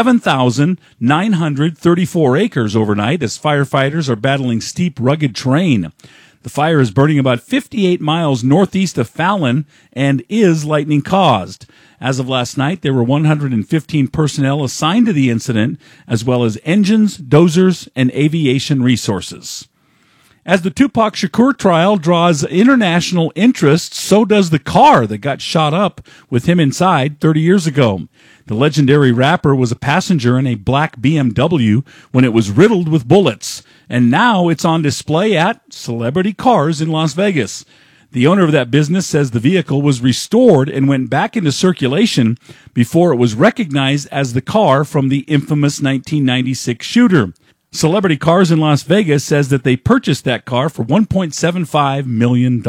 7,934 acres overnight as firefighters are battling steep, rugged terrain. The fire is burning about 58 miles northeast of Fallon and is lightning caused. As of last night, there were 115 personnel assigned to the incident, as well as engines, dozers, and aviation resources. As the Tupac Shakur trial draws international interest, so does the car that got shot up with him inside 30 years ago. The legendary rapper was a passenger in a black BMW when it was riddled with bullets, and now it's on display at Celebrity Cars in Las Vegas. The owner of that business says the vehicle was restored and went back into circulation before it was recognized as the car from the infamous 1996 shooter. Celebrity Cars in Las Vegas says that they purchased that car for $1.75 million.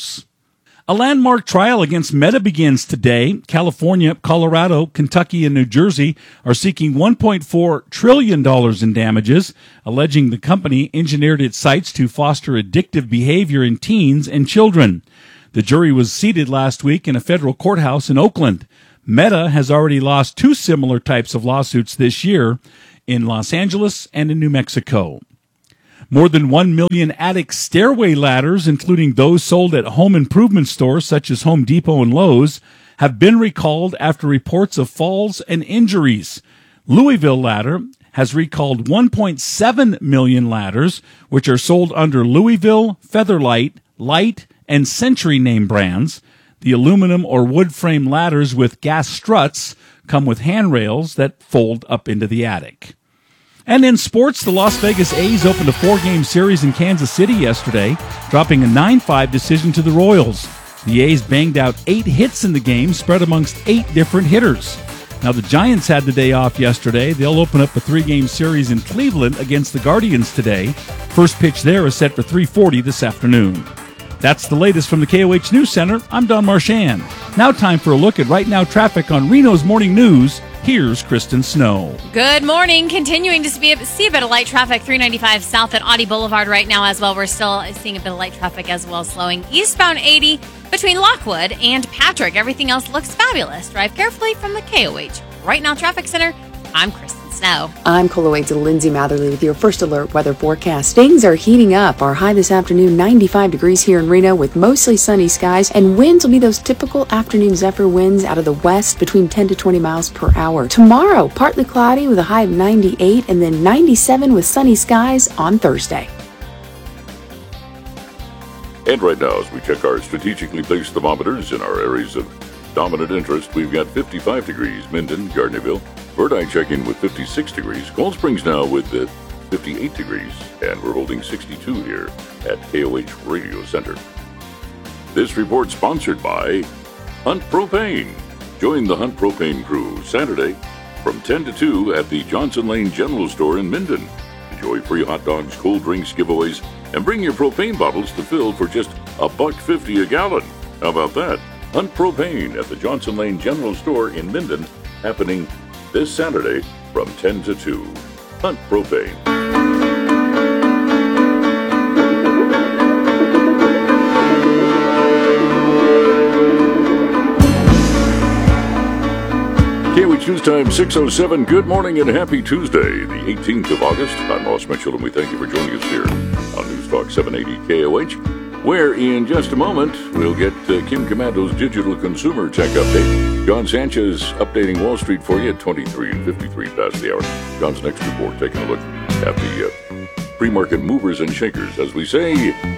A landmark trial against Meta begins today. California, Colorado, Kentucky, and New Jersey are seeking $1.4 trillion in damages, alleging the company engineered its sites to foster addictive behavior in teens and children. The jury was seated last week in a federal courthouse in Oakland. Meta has already lost 2 similar types of lawsuits this year in Los Angeles and in New Mexico. More than 1 million attic stairway ladders, including those sold at home improvement stores such as Home Depot and Lowe's, have been recalled after reports of falls and injuries. Louisville Ladder has recalled 1.7 million ladders, which are sold under Louisville, Featherlight, Light, and Century name brands. The aluminum or wood frame ladders with gas struts come with handrails that fold up into the attic. And in sports, the Las Vegas A's opened a 4-game series in Kansas City yesterday, dropping a 9-5 decision to the Royals. The A's banged out 8 hits in the game, spread amongst 8 different hitters. Now, the Giants had the day off yesterday. They'll open up a 3-game series in Cleveland against the Guardians today. First pitch there is set for 3:40 this afternoon. That's the latest from the KOH News Center. I'm Don Marchand. Now time for a look at Right Now traffic on Reno's Morning News. Here's Kristen Snow. Good morning. Continuing to see a bit of light traffic, 395 south at Audi Boulevard right now as well. We're still seeing a bit of light traffic as well, slowing eastbound 80 between Lockwood and Patrick. Everything else looks fabulous. Drive carefully from the KOH Right Now Traffic Center. I'm Kristen Snow. I'm KOH's Lindsay Matherly with your first alert weather forecast. Things are heating up. Our high this afternoon, 95 degrees here in Reno with mostly sunny skies, and winds will be those typical afternoon zephyr winds out of the west between 10 to 20 miles per hour. Tomorrow, partly cloudy with a high of 98 and then 97 with sunny skies on Thursday. And right now, as we check our strategically placed thermometers in our areas of dominant interest, we've got 55 degrees, Minden, Gardnerville. Verdi checking with 56 degrees. Cold Springs now with 58 degrees. And we're holding 62 here at KOH Radio Center. This report sponsored by Hunt Propane. Join the Hunt Propane crew Saturday from 10 to 2 at the Johnson Lane General Store in Minden. Enjoy free hot dogs, cold drinks, giveaways, and bring your propane bottles to fill for just $1.50 a gallon. How about that? Hunt Propane at the Johnson Lane General Store in Minden, happening this Saturday from 10 to 2. Hunt Propane. KOH News Time 6:07. Good morning and happy Tuesday, the 18th of August. I'm Ross Mitchell, and we thank you for joining us here on News Talk 780 KOH, where in just a moment we'll get Kim Comando's digital consumer tech update. John Sanchez updating Wall Street for you at 23 and 53 past the hour. John's next report taking a look at the pre-market movers and shakers. As we say,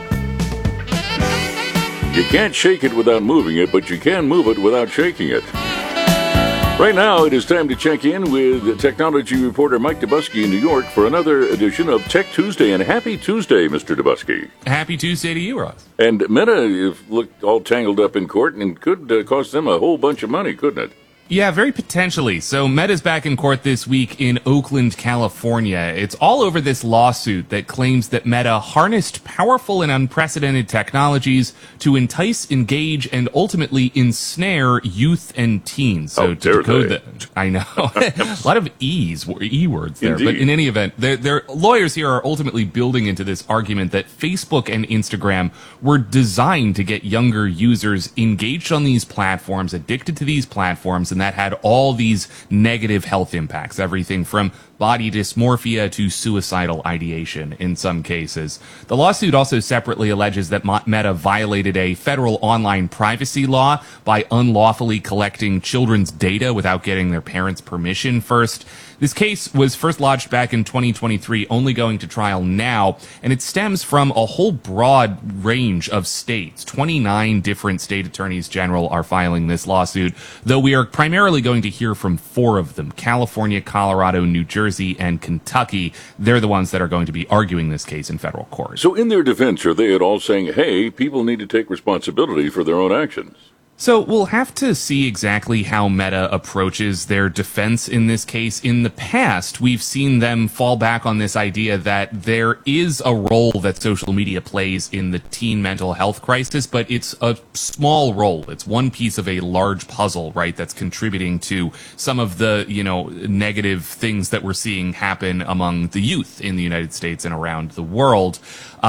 you can't shake it without moving it, but you can move it without shaking it. Right now, it is time to check in with technology reporter Mike Dubusky in New York for another edition of Tech Tuesday. And happy Tuesday, Mr. Dubusky. Happy Tuesday to you, Ross. And Meta looked all tangled up in court and could cost them a whole bunch of money, couldn't it? Yeah, very potentially. So Meta's back in court this week in Oakland, California. It's all over this lawsuit that claims that Meta harnessed powerful and unprecedented technologies to entice, engage, and ultimately ensnare youth and teens. So to decode that, I know. A lot of E words there. Indeed. But in any event, their lawyers here are ultimately building into this argument that Facebook and Instagram were designed to get younger users engaged on these platforms, addicted to these platforms, and that had all these negative health impacts, everything from body dysmorphia to suicidal ideation in some cases. The lawsuit also separately alleges that Meta violated a federal online privacy law by unlawfully collecting children's data without getting their parents' permission first. This case was first lodged back in 2023, only going to trial now, and it stems from a whole broad range of states. 29 different state attorneys general are filing this lawsuit, though we are primarily going to hear from 4 of them: California, Colorado, New Jersey, and Kentucky. They're the ones that are going to be arguing this case in federal court. So in their defense, are they at all saying, hey, people need to take responsibility for their own actions? So we'll have to see exactly how Meta approaches their defense in this case. In the past, we've seen them fall back on this idea that there is a role that social media plays in the teen mental health crisis, but it's a small role. It's one piece of a large puzzle, right, that's contributing to some of the, negative things that we're seeing happen among the youth in the United States and around the world.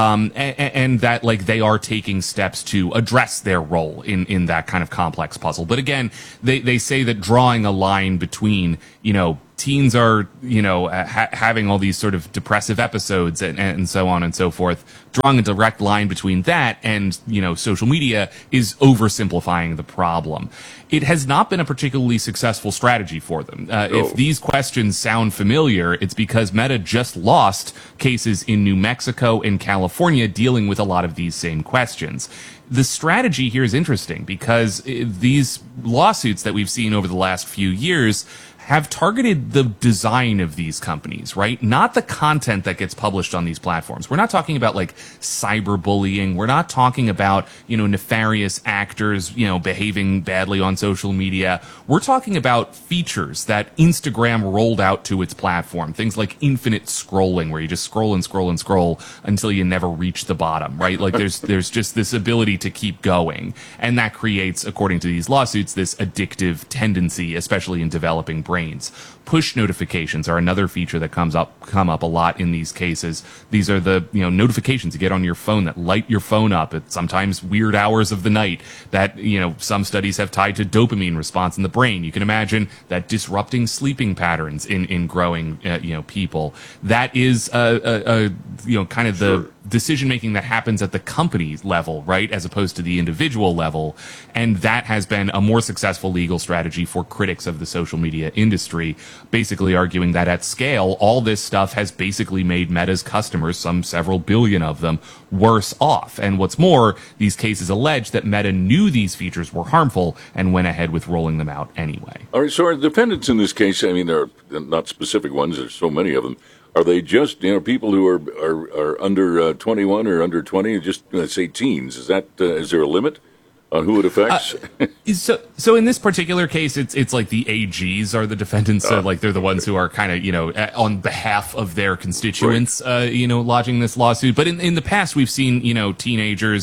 And that, like, they are taking steps to address their role in that kind of complex puzzle. But again, they say that drawing a line between, teens are, having all these sort of depressive episodes and so on and so forth, drawing a direct line between that and, social media is oversimplifying the problem. It has not been a particularly successful strategy for them. If these questions sound familiar, it's because Meta just lost cases in New Mexico and California dealing with a lot of these same questions. The strategy here is interesting because these lawsuits that we've seen over the last few years have targeted the design of these companies, right? Not the content that gets published on these platforms. We're not talking about like cyberbullying. We're not talking about, nefarious actors, behaving badly on social media. We're talking about features that Instagram rolled out to its platform. Things like infinite scrolling, where you just scroll and scroll and scroll until you never reach the bottom, right? Like there's just this ability to keep going. And that creates, according to these lawsuits, this addictive tendency, especially in developing brains. Push notifications are another feature that come up a lot in these cases. These are the notifications you get on your phone that light your phone up at sometimes weird hours of the night that some studies have tied to dopamine response in the brain. You can imagine that disrupting sleeping patterns in growing people. That is kind of the decision making that happens at the company level, right, as opposed to the individual level. And that has been a more successful legal strategy for critics of the social media industry, basically arguing that at scale, all this stuff has basically made Meta's customers, some several billion of them, worse off. And what's more, these cases allege that Meta knew these features were harmful and went ahead with rolling them out anyway. All right, so our defendants in this case, I mean, there are not specific ones, there's so many of them. Are they just, people who are under 21 or under 20, just, let's say, teens? Is there a limit on who it affects? So in this particular case, it's like the AGs are the defendants. So like they're the ones who are kind of, on behalf of their constituents, right. Lodging this lawsuit. But in the past, we've seen, teenagers,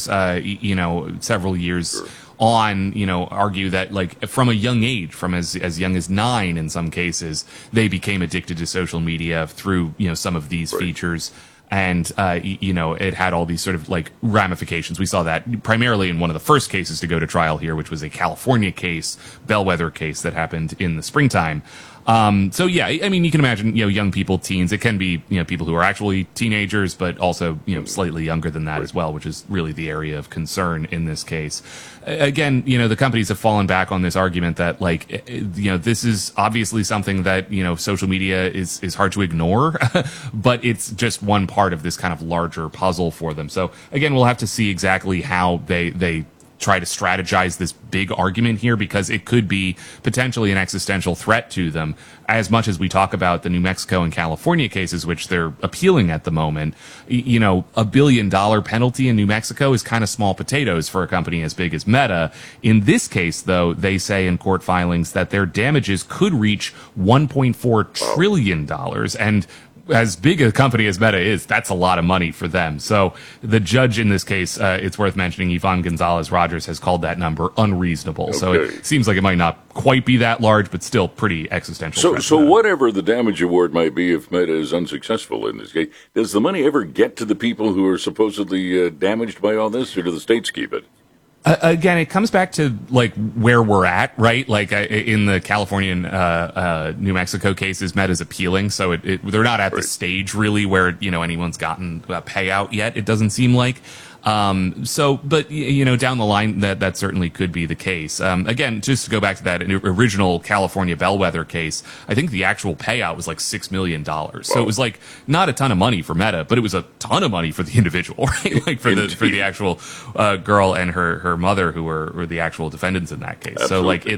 several years sure. on, argue that like from a young age, from as young as 9 in some cases, they became addicted to social media through, some of these right. features. And, it had all these sort of like ramifications. We saw that primarily in one of the first cases to go to trial here, which was a California case, bellwether case that happened in the springtime. So yeah, I mean, you can imagine, young people, teens. It can be, people who are actually teenagers, but also, slightly younger than that as well, which is really the area of concern in this case. Again, the companies have fallen back on this argument that like, this is obviously something that, social media is hard to ignore, but it's just one part of this kind of larger puzzle for them. So again, we'll have to see exactly how they try to strategize this big argument here, because it could be potentially an existential threat to them. As much as we talk about the New Mexico and California cases, which they're appealing at the moment, $1 billion penalty in New Mexico is kind of small potatoes for a company as big as Meta. In this case, though, they say in court filings that their damages could reach $1.4 trillion. And as big a company as Meta is, that's a lot of money for them. So the judge in this case, it's worth mentioning, Yvonne Gonzalez Rogers, has called that number unreasonable. Okay. So it seems like it might not quite be that large, but still pretty existential. So whatever the damage award might be, if Meta is unsuccessful in this case, does the money ever get to the people who are supposedly damaged by all this, or do the states keep it? Again, it comes back to like where we're at, right? Like in the California and New Mexico cases, Meta's appealing, so they're not at right. the stage really where anyone's gotten a payout yet. It doesn't seem like. But down the line, that certainly could be the case. Again, just to go back to that original California bellwether case, I think the actual payout was like $6 million. So it was like not a ton of money for Meta, but it was a ton of money for the individual, right? Like for the actual girl and her mother, who were the actual defendants in that case. Absolutely. So like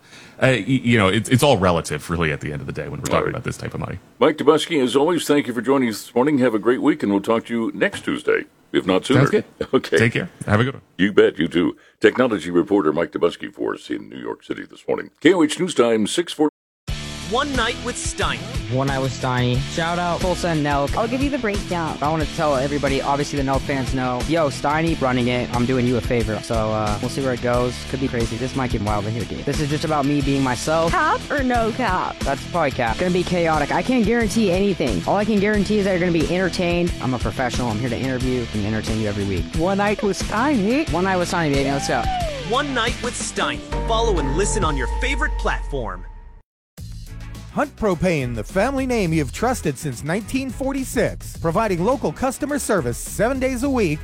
it's all relative, really, at the end of the day when we're talking about this type of money. Mike Dobuski, as always, thank you for joining us this morning. Have a great week, and we'll talk to you next Tuesday. if not sooner. Sounds good. Okay. Take care. Have a good one. You bet. You too. Technology reporter Mike Dubusky for us in New York City this morning. KOH News Time, 6:40. One Night with Steiny. One Night with Steiny. Shout out Tulsa and Nelk. I'll give you the breakdown. I want to tell everybody, obviously the Nelk fans know, yo, Steiny running it. I'm doing you a favor. So we'll see where it goes. Could be crazy. This might get wild in here, dude. This is just about me being myself. Cap or no cap? That's probably cap. Gonna be chaotic. I can't guarantee anything. All I can guarantee is that you're gonna be entertained. I'm a professional. I'm here to interview and entertain you every week. One Night with Steiny. One Night with Steiny, baby. Let's go. One Night with Steiny. Follow and listen on your favorite platform. Hunt Propane, the family name you've trusted since 1946. Providing local customer service 7 days a week